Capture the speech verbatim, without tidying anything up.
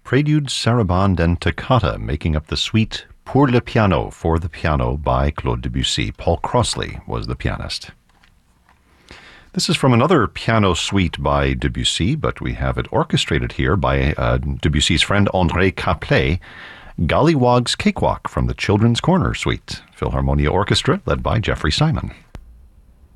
Prélude, Sarabande, and Toccata, making up the suite Pour le piano, for the piano, by Claude Debussy. Paul Crossley was the pianist. This is from another piano suite by Debussy, but we have it orchestrated here by uh, Debussy's friend André Caplet, Golliwogg's Cakewalk from the Children's Corner Suite, Philharmonia Orchestra, led by Jeffrey Simon.